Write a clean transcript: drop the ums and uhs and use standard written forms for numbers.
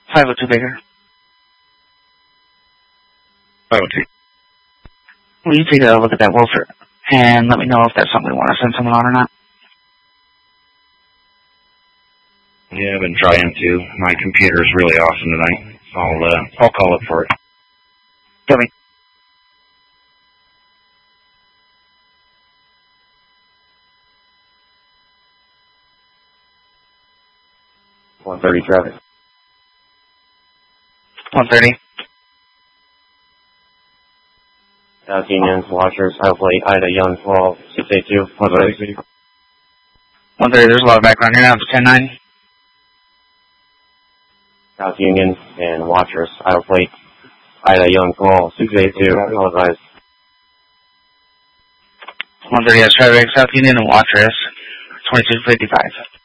502 Baker. 502. Will you take a look at that woofer and let me know if that's something we want to send someone on or not? Yeah, I've been trying to. My computer's really awesome tonight. I'll call up for it. Tell me. .130 traffic. 130. South Union, Watchers, Highway, Ida, Young, Fall, 682, 130. 130, there's a lot of background here now. It's 10-9. South Union and Watchers, Highway, Ida, Young, Fall, 682, all advised. 130 has traffic, South Union and Watchers, 2255.